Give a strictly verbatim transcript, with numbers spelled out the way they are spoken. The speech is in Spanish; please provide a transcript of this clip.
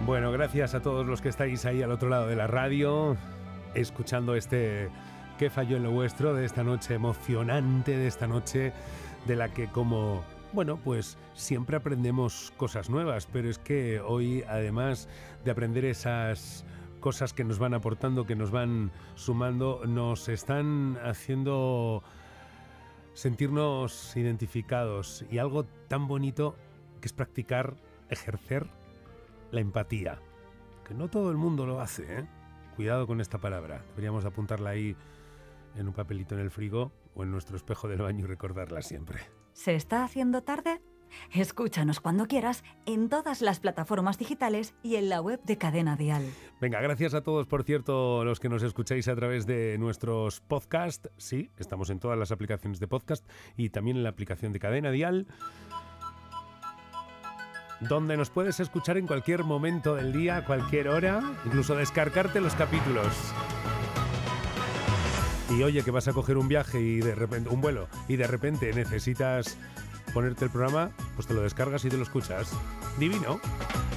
Bueno, gracias a todos los que estáis ahí al otro lado de la radio, escuchando este ¿Qué falló en lo vuestro? De esta noche emocionante, de esta noche de la que como, bueno, pues siempre aprendemos cosas nuevas, pero es que hoy, además de aprender esas cosas que nos van aportando, que nos van sumando, nos están haciendo sentirnos identificados y algo tan bonito que es practicar, ejercer la empatía, que no todo el mundo lo hace, ¿eh? Cuidado con esta palabra, deberíamos apuntarla ahí en un papelito en el frigo o en nuestro espejo del baño y recordarla siempre. ¿Se está haciendo tarde? Escúchanos cuando quieras en todas las plataformas digitales y en la web de Cadena Dial. Venga, gracias a todos, por cierto, los que nos escucháis a través de nuestros podcasts. Sí, estamos en todas las aplicaciones de podcast y también en la aplicación de Cadena Dial, donde nos puedes escuchar en cualquier momento del día, a cualquier hora, incluso descargarte los capítulos. Y oye, que vas a coger un viaje y de repente, un vuelo, y de repente necesitas ponerte el programa, pues te lo descargas y te lo escuchas. Divino.